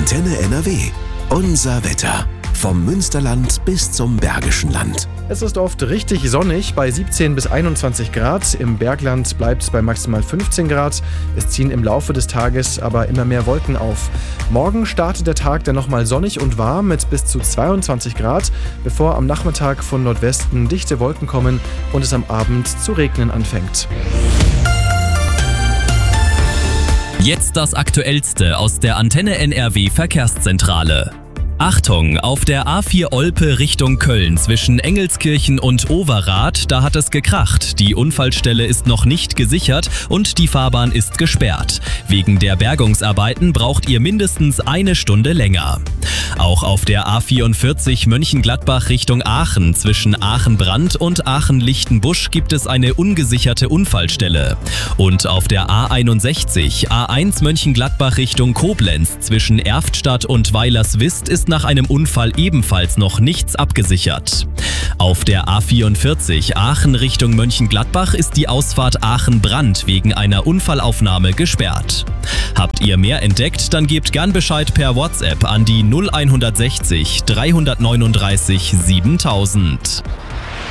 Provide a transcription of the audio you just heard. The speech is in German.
Antenne NRW. Unser Wetter. Vom Münsterland bis zum Bergischen Land. Es ist oft richtig sonnig bei 17 bis 21 Grad. Im Bergland bleibt es bei maximal 15 Grad. Es ziehen im Laufe des Tages aber immer mehr Wolken auf. Morgen startet der Tag dann nochmal sonnig und warm mit bis zu 22 Grad, bevor am Nachmittag von Nordwesten dichte Wolken kommen und es am Abend zu regnen anfängt. Jetzt das Aktuellste aus der Antenne NRW Verkehrszentrale. Achtung, auf der A4 Olpe Richtung Köln zwischen Engelskirchen und Overath, da hat es gekracht. Die Unfallstelle ist noch nicht gesichert und die Fahrbahn ist gesperrt. Wegen der Bergungsarbeiten braucht ihr mindestens eine Stunde länger. Auch auf der A44 Mönchengladbach Richtung Aachen zwischen Aachen-Brand und Aachen-Lichtenbusch gibt es eine ungesicherte Unfallstelle. Und auf der A61 A1 Mönchengladbach Richtung Koblenz zwischen Erftstadt und Weilerswist ist nach einem Unfall ebenfalls noch nichts abgesichert. Auf der A44 Aachen Richtung Mönchengladbach ist die Ausfahrt Aachen-Brand wegen einer Unfallaufnahme gesperrt. Habt ihr mehr entdeckt, dann gebt gern Bescheid per WhatsApp an die 0160 339 7000.